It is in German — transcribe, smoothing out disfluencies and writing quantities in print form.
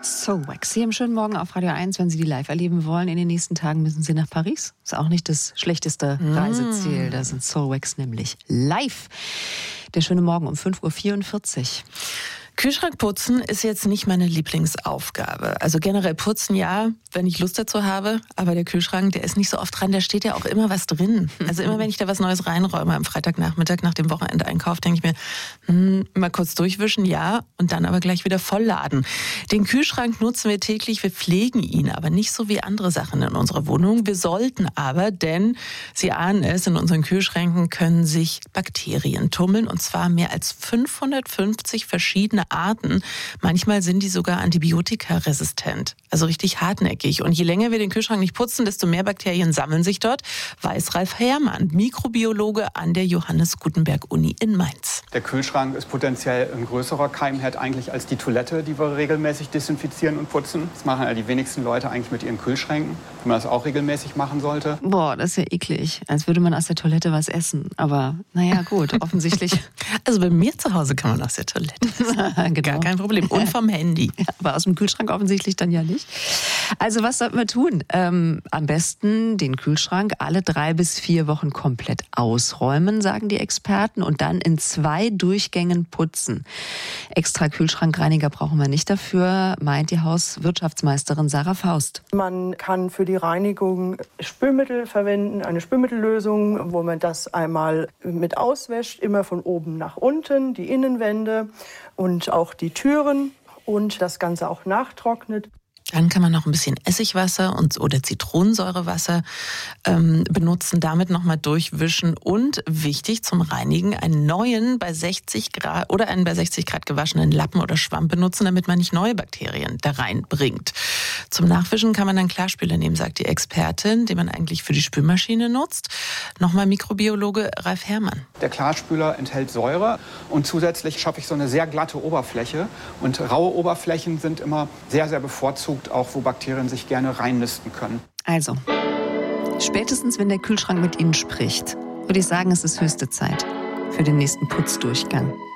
Soulwax. Sie haben einen schönen Morgen auf Radio 1. Wenn Sie die live erleben wollen, in den nächsten Tagen müssen Sie nach Paris. Ist auch nicht das schlechteste Reiseziel. Da sind Soulwax nämlich live. Der schöne Morgen um 5.44 Uhr. Kühlschrank putzen ist jetzt nicht meine Lieblingsaufgabe. Also generell putzen, ja, wenn ich Lust dazu habe. Aber der Kühlschrank, der ist nicht so oft dran. Da steht ja auch immer was drin. Also immer, wenn ich da was Neues reinräume am Freitagnachmittag nach dem Wochenendeinkauf, denke ich mir, mal kurz durchwischen, ja, und dann aber gleich wieder vollladen. Den Kühlschrank nutzen wir täglich, wir pflegen ihn, aber nicht so wie andere Sachen in unserer Wohnung. Wir sollten aber, denn Sie ahnen es, in unseren Kühlschränken können sich Bakterien tummeln, und zwar mehr als 550 verschiedene Arten. Manchmal sind die sogar antibiotikaresistent, also richtig hartnäckig. Und je länger wir den Kühlschrank nicht putzen, desto mehr Bakterien sammeln sich dort, weiß Ralf Herrmann, Mikrobiologe an der Johannes Gutenberg Uni in Mainz. Der Kühlschrank ist potenziell ein größerer Keimherd eigentlich als die Toilette, die wir regelmäßig desinfizieren und putzen. Das machen ja die wenigsten Leute eigentlich mit ihren Kühlschränken, wenn man das auch regelmäßig machen sollte. Boah, das ist ja eklig. Als würde man aus der Toilette was essen. Aber naja, gut, offensichtlich. Also bei mir zu Hause kann man aus der Toilette essen. Genau. Gar kein Problem. Und vom Handy. Ja, aber aus dem Kühlschrank offensichtlich dann ja nicht. Also was sollten wir tun? Am besten den Kühlschrank alle 3 bis 4 Wochen komplett ausräumen, sagen die Experten, und dann in 2 Durchgängen putzen. Extra Kühlschrankreiniger brauchen wir nicht dafür, meint die Hauswirtschaftsmeisterin Sarah Faust. Man kann für die Reinigung Spülmittel verwenden, eine Spülmittellösung, wo man das einmal mit auswäscht, immer von oben nach unten, die Innenwände und auch die Türen, und das Ganze auch nachtrocknet. Dann kann man noch ein bisschen Essigwasser oder Zitronensäurewasser benutzen, damit nochmal durchwischen und, wichtig zum Reinigen, einen neuen bei 60 Grad oder einen bei 60 Grad gewaschenen Lappen oder Schwamm benutzen, damit man nicht neue Bakterien da reinbringt. Zum Nachwischen kann man dann Klarspüler nehmen, sagt die Expertin, den man eigentlich für die Spülmaschine nutzt. Nochmal Mikrobiologe Ralf Herrmann. Der Klarspüler enthält Säure und zusätzlich schaffe ich so eine sehr glatte Oberfläche. Und raue Oberflächen sind immer sehr, sehr bevorzugt, auch wo Bakterien sich gerne reinnisten können. Also, spätestens wenn der Kühlschrank mit Ihnen spricht, würde ich sagen, es ist höchste Zeit für den nächsten Putzdurchgang.